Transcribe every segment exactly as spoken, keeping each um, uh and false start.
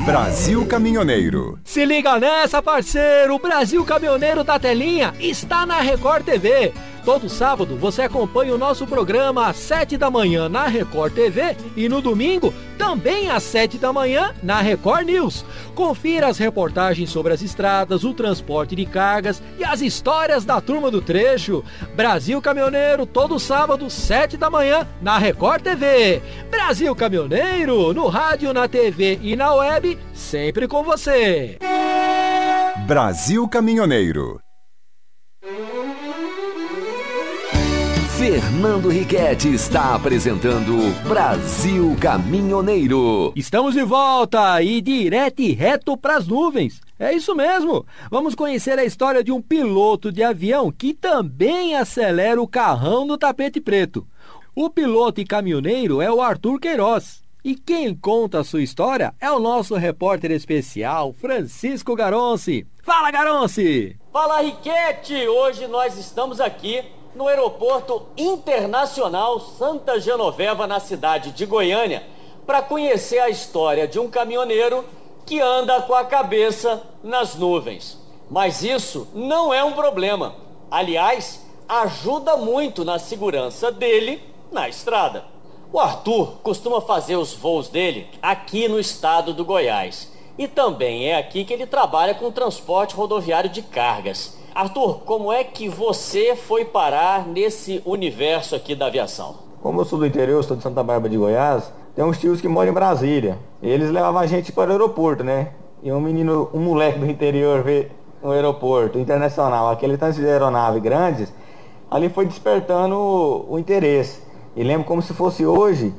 Brasil Caminhoneiro. Se liga nessa, parceiro! O Brasil Caminhoneiro da Telinha está na Record T V. Todo sábado você acompanha o nosso programa às sete da manhã na Record T V e no domingo também às sete da manhã na Record News. Confira as reportagens sobre as estradas, o transporte de cargas e as histórias da turma do trecho. Brasil Caminhoneiro, todo sábado, sete da manhã na Record T V. Brasil Caminhoneiro, no rádio, na T V e na web, sempre com você. Brasil Caminhoneiro. Fernando Riquetti está apresentando Brasil Caminhoneiro. Estamos de volta e direto e reto pras nuvens. É isso mesmo. Vamos conhecer a história de um piloto de avião que também acelera o carrão no tapete preto. O piloto e caminhoneiro é o Arthur Queiroz. E quem conta a sua história é o nosso repórter especial, Francisco Garonci. Fala, Garonci! Fala, Riquetti! Hoje nós estamos aqui no Aeroporto Internacional Santa Genoveva, na cidade de Goiânia, para conhecer a história de um caminhoneiro que anda com a cabeça nas nuvens. Mas isso não é um problema. Aliás, ajuda muito na segurança dele na estrada. O Arthur costuma fazer os voos dele aqui no estado do Goiás. E também é aqui que ele trabalha com transporte rodoviário de cargas. Arthur, como é que você foi parar nesse universo aqui da aviação? Como eu sou do interior, sou de Santa Bárbara de Goiás, tem uns tios que moram em Brasília. Eles levavam a gente para o aeroporto, né? E um menino, um moleque do interior veio no aeroporto internacional, aquele tanto de aeronave grandes, ali foi despertando o, o interesse. E lembro como se fosse hoje,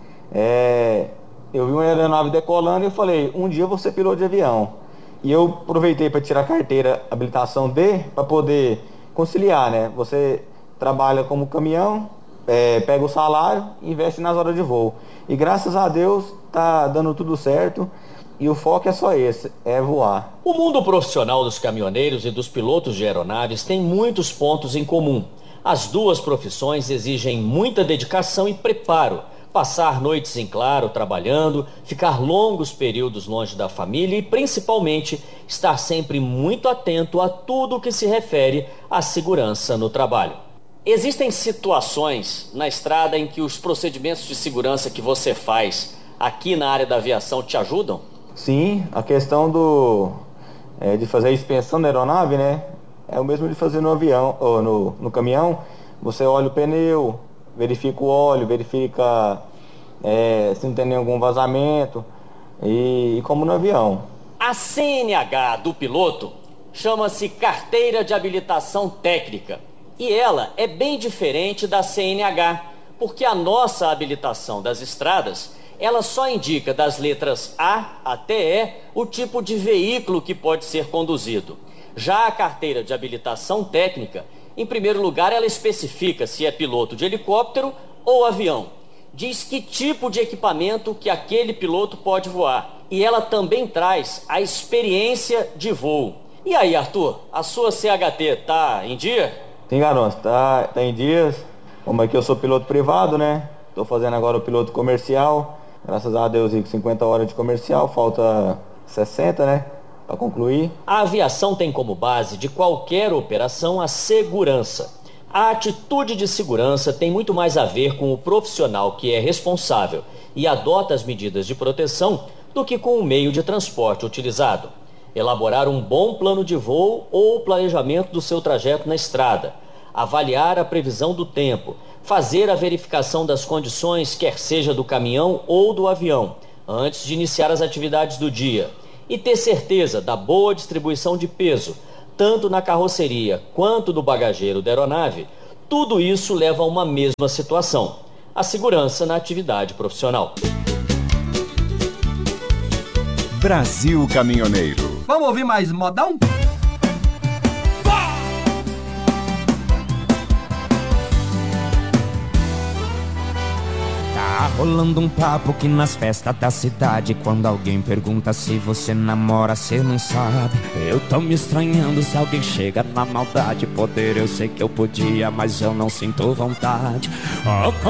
é, eu vi uma aeronave decolando e eu falei, um dia eu vou ser piloto de avião. E eu aproveitei para tirar a carteira habilitação D para poder conciliar, né? Você trabalha como caminhão, é, pega o salário e investe nas horas de voo. E graças a Deus tá dando tudo certo e o foco é só esse, é voar. O mundo profissional dos caminhoneiros e dos pilotos de aeronaves tem muitos pontos em comum. As duas profissões exigem muita dedicação e preparo. Passar noites em claro trabalhando, ficar longos períodos longe da família e, principalmente, estar sempre muito atento a tudo que se refere à segurança no trabalho. Existem situações na estrada em que os procedimentos de segurança que você faz aqui na área da aviação te ajudam? Sim, a questão do, é, de fazer a inspeção da aeronave, né? É o mesmo de fazer no avião ou no, no caminhão. Você olha o pneu, verifica o óleo, verifica é, se não tem nenhum vazamento e, e como no avião. A C N H do piloto chama-se Carteira de Habilitação Técnica e ela é bem diferente da C N H, porque a nossa habilitação das estradas ela só indica das letras A até E o tipo de veículo que pode ser conduzido. Já a Carteira de Habilitação Técnica, em primeiro lugar, ela especifica se é piloto de helicóptero ou avião. Diz que tipo de equipamento que aquele piloto pode voar. E ela também traz a experiência de voo. E aí, Arthur, a sua C H T tá em dia? Sim, garoto, tá, tá em dias. Como é que eu sou piloto privado, né? Tô fazendo agora o piloto comercial. Graças a Deus, cinquenta horas de comercial, falta sessenta, né? Para concluir. A aviação tem como base de qualquer operação a segurança. A atitude de segurança tem muito mais a ver com o profissional que é responsável e adota as medidas de proteção do que com o meio de transporte utilizado. Elaborar um bom plano de voo ou planejamento do seu trajeto na estrada, avaliar a previsão do tempo, fazer a verificação das condições, quer seja do caminhão ou do avião, antes de iniciar as atividades do dia. E ter certeza da boa distribuição de peso, tanto na carroceria quanto no bagageiro da aeronave, tudo isso leva a uma mesma situação: a segurança na atividade profissional. Brasil Caminhoneiro. Vamos ouvir mais modão? Tá rolando um papo que nas festas da cidade, quando alguém pergunta se você namora, cê não sabe. Eu tô me estranhando se alguém chega na maldade. Poder eu sei que eu podia, mas eu não sinto vontade. Oh,